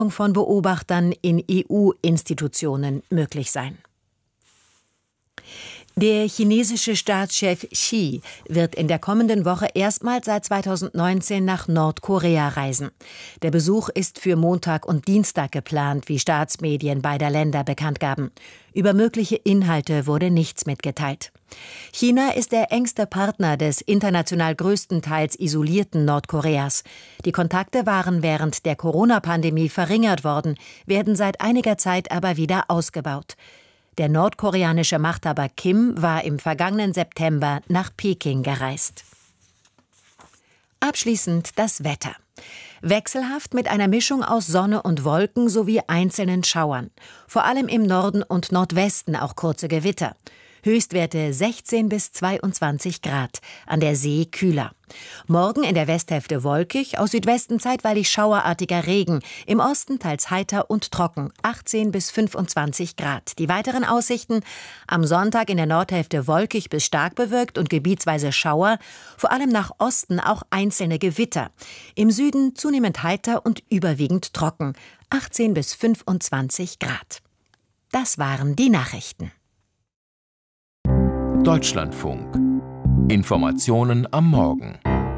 von Beobachtern in EU-Institutionen möglich sein. Der chinesische Staatschef Xi wird in der kommenden Woche erstmals seit 2019 nach Nordkorea reisen. Der Besuch ist für Montag und Dienstag geplant, wie Staatsmedien beider Länder bekannt gaben. Über mögliche Inhalte wurde nichts mitgeteilt. China ist der engste Partner des international größtenteils isolierten Nordkoreas. Die Kontakte waren während der Corona-Pandemie verringert worden, werden seit einiger Zeit aber wieder ausgebaut. Der nordkoreanische Machthaber Kim war im vergangenen September nach Peking gereist. Abschließend das Wetter. Wechselhaft mit einer Mischung aus Sonne und Wolken sowie einzelnen Schauern. Vor allem im Norden und Nordwesten auch kurze Gewitter. Höchstwerte 16 bis 22 Grad, an der See kühler. Morgen in der Westhälfte wolkig, aus Südwesten zeitweilig schauerartiger Regen, im Osten teils heiter und trocken, 18 bis 25 Grad. Die weiteren Aussichten: am Sonntag in der Nordhälfte wolkig bis stark bewölkt und gebietsweise Schauer, vor allem nach Osten auch einzelne Gewitter. Im Süden zunehmend heiter und überwiegend trocken, 18 bis 25 Grad. Das waren die Nachrichten. Deutschlandfunk. Informationen am Morgen.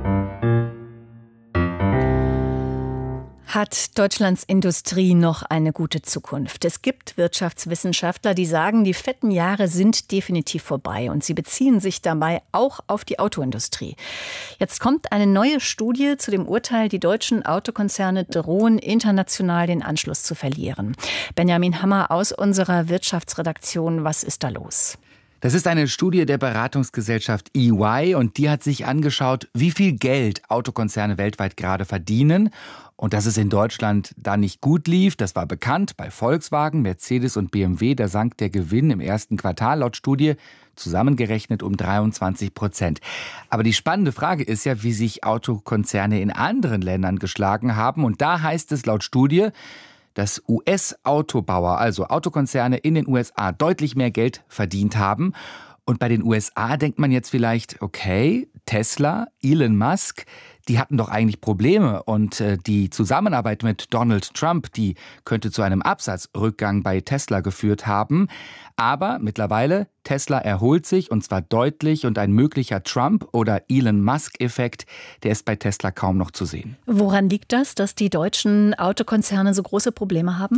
Hat Deutschlands Industrie noch eine gute Zukunft? Es gibt Wirtschaftswissenschaftler, die sagen, die fetten Jahre sind definitiv vorbei und sie beziehen sich dabei auch auf die Autoindustrie. Jetzt kommt eine neue Studie zu dem Urteil, die deutschen Autokonzerne drohen international den Anschluss zu verlieren. Benjamin Hammer aus unserer Wirtschaftsredaktion, was ist da los? Das ist eine Studie der Beratungsgesellschaft EY und die hat sich angeschaut, wie viel Geld Autokonzerne weltweit gerade verdienen. Und dass es in Deutschland da nicht gut lief, das war bekannt. Bei Volkswagen, Mercedes und BMW, da sank der Gewinn im ersten Quartal laut Studie zusammengerechnet um 23%. Aber die spannende Frage ist ja, wie sich Autokonzerne in anderen Ländern geschlagen haben. Und da heißt es laut Studie, dass US-Autobauer, also Autokonzerne in den USA, deutlich mehr Geld verdient haben. Und bei den USA denkt man jetzt vielleicht, okay, Tesla, Elon Musk, die hatten doch eigentlich Probleme. Und die Zusammenarbeit mit Donald Trump, die könnte zu einem Absatzrückgang bei Tesla geführt haben. Aber mittlerweile, Tesla erholt sich und zwar deutlich und ein möglicher Trump- oder Elon Musk-Effekt, der ist bei Tesla kaum noch zu sehen. Woran liegt das, dass die deutschen Autokonzerne so große Probleme haben?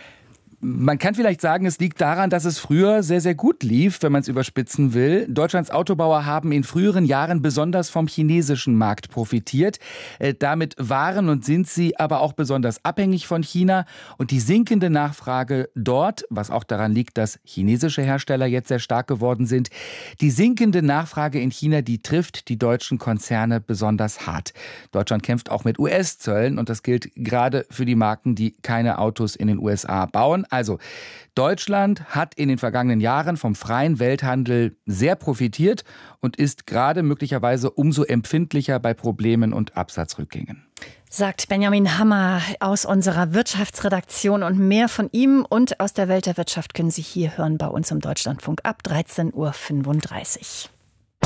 Man kann vielleicht sagen, es liegt daran, dass es früher sehr, sehr gut lief, wenn man es überspitzen will. Deutschlands Autobauer haben in früheren Jahren besonders vom chinesischen Markt profitiert. Damit waren und sind sie aber auch besonders abhängig von China. Und die sinkende Nachfrage dort, was auch daran liegt, dass chinesische Hersteller jetzt sehr stark geworden sind, die sinkende Nachfrage in China, die trifft die deutschen Konzerne besonders hart. Deutschland kämpft auch mit US-Zöllen und das gilt gerade für die Marken, die keine Autos in den USA bauen. Also, Deutschland hat in den vergangenen Jahren vom freien Welthandel sehr profitiert und ist gerade möglicherweise umso empfindlicher bei Problemen und Absatzrückgängen. Sagt Benjamin Hammer aus unserer Wirtschaftsredaktion, und mehr von ihm und aus der Welt der Wirtschaft können Sie hier hören bei uns im Deutschlandfunk ab 13:35 Uhr.